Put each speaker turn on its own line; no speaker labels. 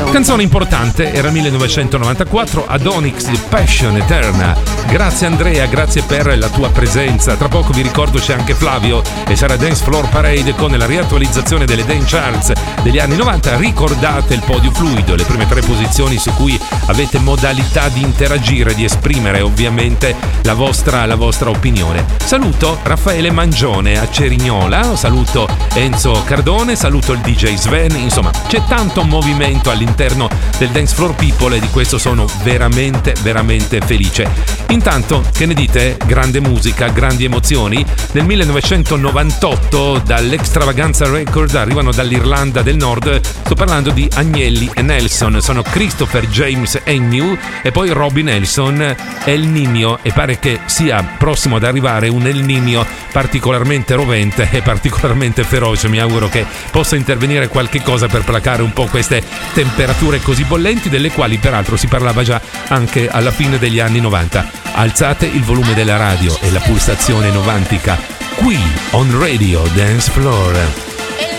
Canzone importante, era 1994, Adonix di Passion Eterna. Grazie Andrea, grazie per la tua presenza. Tra poco vi ricordo c'è anche Flavio e sarà Dance Floor Parade con la riattualizzazione delle Dance Charts degli anni 90. Ricordate il podio fluido, le prime 3 posizioni su cui avete modalità di interagire, di esprimere ovviamente la vostra opinione. Saluto Raffaele Mangione a Cerignola, saluto Enzo Cardone, saluto il DJ Sven, insomma c'è tanto movimento all'interno del Dance Floor People e di questo sono veramente felice. Intanto, che ne dite? Grande musica, grandi emozioni. Nel 1998 dall'Extravaganza Record arrivano dall'Irlanda del Nord, sto parlando di Agnelli e Nelson, sono Christopher James Agnew e poi Robbie Nelson, El Niño, e pare che sia prossimo ad arrivare un El Niño particolarmente rovente e particolarmente feroce. Mi auguro che possa intervenire qualche cosa per placare un po' queste temperature così bollenti, delle quali peraltro si parlava già anche alla fine degli anni 90. Alzate il volume della radio e la pulsazione novantica qui on Radio Dance Floor.